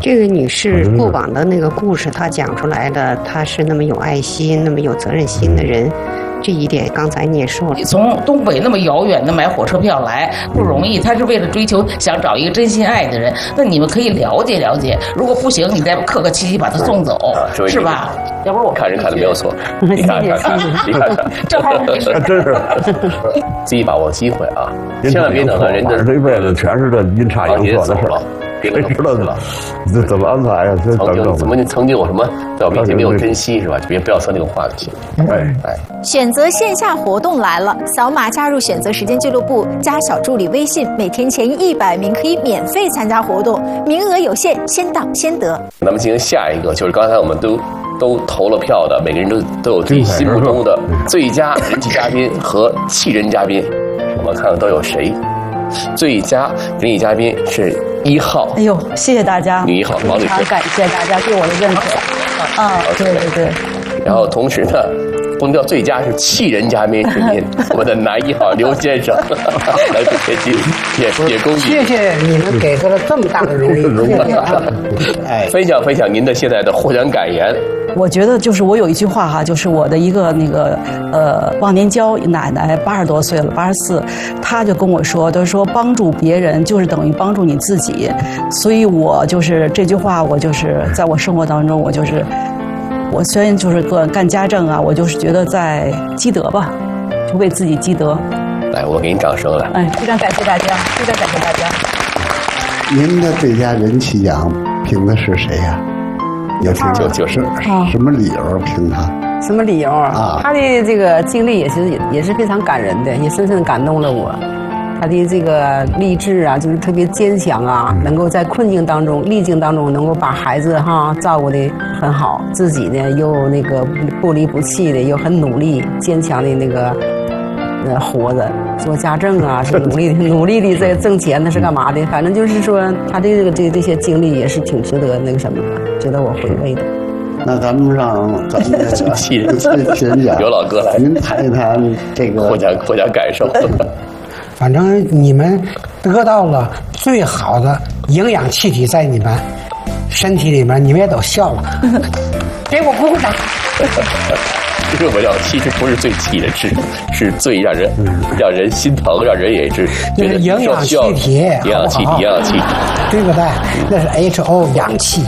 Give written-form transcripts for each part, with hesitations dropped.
这个女士过往的那个故事，她讲出来的，她是那么有爱心、那么有责任心的人。这一点刚才你也说了， 从东北那么遥远的买火车票来不容易，他是为了追求想找一个真心爱的人。那你们可以了解了解，如果不行，你再客客气气把他送走，是吧？要不然我看人看的没有错，你看看，你看看， 正好没事， 真是自己把握机会啊，千万别等到人家这一辈子全是这阴差阳错的事儿。谁知道呢？这怎么安排呀？这曾经有什么在我面前没有珍惜是吧？别不要说那个话就行。 选择线下活动来了，扫码加入选择时间俱乐部，加小助理微信，每天前100名可以免费参加活动，名额有限，先到先得。 咱们进行下一个，就是刚才我们都投了票的，每个人都有自己心目中的最佳人气嘉宾和气人嘉宾，我们看看都有谁。最佳人气嘉宾是1号。 哎呦，谢谢大家， 女1号王女士， 感谢大家对我的认可。啊，对对对。 然后同时呢，我们叫最佳是气人嘉宾是您，我们的男1号刘先生，来也恭喜， 谢谢你们给他了这么大的荣誉， 分享您的现在的获奖感言。 我觉得就是我有一句话哈，就是我的一个忘年交奶奶80多岁了，84，她就跟我说，她说帮助别人就是等于帮助你自己，所以我就是这句话，我就是在我生活当中，我虽然就是干家政啊，我就是觉得在积德吧，就为自己积德。 来，我给你掌声来。 哎，非常感谢大家，非常感谢大家。 您的最佳人气奖评的是谁呀？有听就是什么理由评他？ 什么理由啊？他的这个经历也是非常感人的，也深深感动了我。他的这个励志啊，就是特别坚强啊，能够在困境当中、逆境当中，能够把孩子照顾得很好，自己呢又那个不离不弃的，又很努力、坚强的那个活着，做家政啊，是努力的在挣钱，那是干嘛的？反正就是说，他的这些经历也是挺值得那个什么的，值得我回味的。 那咱们让咱们的气人奖刘老哥来， 您谈一谈这个获奖感受。 反正你们得到了最好的营养气体在你们身体里面，你们也都笑了，给我鼓鼓掌。 这个其实不是最气人，是最让人心疼，让人也是觉得营养气体， 营养气体， 对不对？那是 HO 氧气。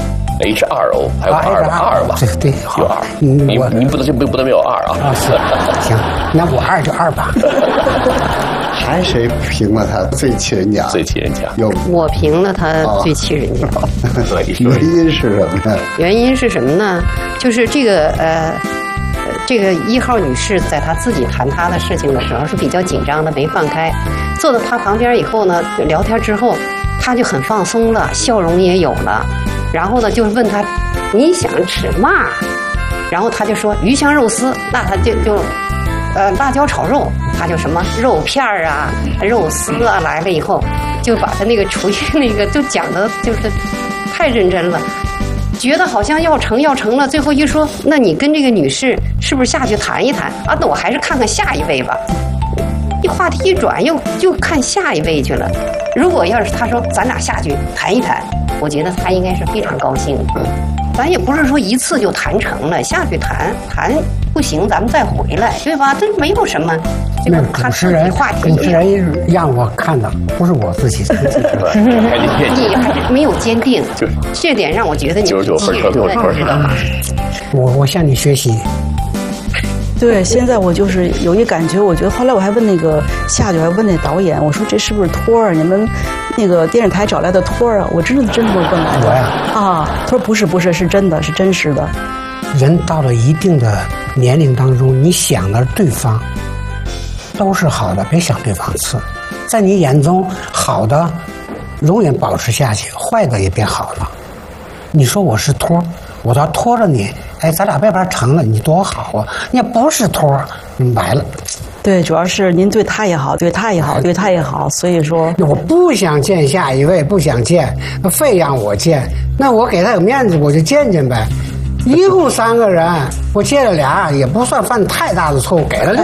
H2O 还有2吧？ 对， 有2。您不能没有2啊！ 行，那我2就2吧。 还谁评了他最气人奖？ 最气人奖我评了他最气人奖。 原因是什么呢？ 原因是什么呢？就是这个1号女士在她自己谈她的事情的时候是比较紧张的，没放开。坐到她旁边以后呢，聊天之后，她就很放松了，笑容也有了。然后呢，就问她你想吃嘛？然后她就说鱼香肉丝，那她就辣椒炒肉，她就什么肉片啊、肉丝啊来了以后，就把她那个厨艺那个就讲的就是太认真了。觉得好像要成了，最后一说，那你跟这个女士是不是下去谈一谈啊？那我还是看看下一位吧。一话题一转，又看下一位去了。如果要是他说咱俩下去谈一谈，我觉得他应该是非常高兴的。咱也不是说一次就谈成了，下去谈不行，咱们再回来，对吧？这没有什么。 那主持人让我看到，不是我自己。 你还是没有坚定，这点让我觉得你 99分，6分，知道吗？ 我向你学习。 对，现在我就是有一感觉，我觉得后来我还问那个下去，还问那导演，我说这是不是托儿？你们那个电视台找来的托儿啊？我真的问来的啊。他说不是，是真的，是真实的。 人到了一定的年龄当中，你想的对方都是好的，别想对方次。在你眼中，好的永远保持下去，坏的也变好了。你说我是托，我倒拖着你，哎，咱俩外边成了，你多好啊！你不是托，你白了。 对，主要是您对他也好，对他也好，对他也好，所以说我不想见下一位，不想见，非让我见，那我给他有面子，我就见见呗。一共3个人，我见了俩，也不算犯太大的错误，给了